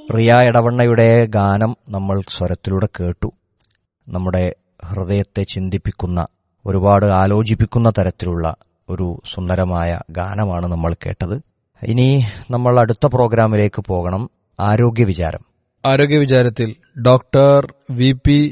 റിയ എടവണ്ണയുടെ ഗാനം നമ്മൾ സ്വരത്തിലൂടെ കേട്ടു. നമ്മുടെ ഹൃദയത്തെ ചിന്തിപ്പിക്കുന്ന, ഒരുപാട് ആലോചിപ്പിക്കുന്ന തരത്തിലുള്ള ഒരു സുന്ദരമായ ഗാനമാണ് നമ്മൾ കേട്ടത്. ഇനി നമ്മൾ അടുത്ത പ്രോഗ്രാമിലേക്ക് പോകണം. ആരോഗ്യ വിചാരം. ആരോഗ്യ വിചാരത്തിൽ ഡോക്ടർ വി പി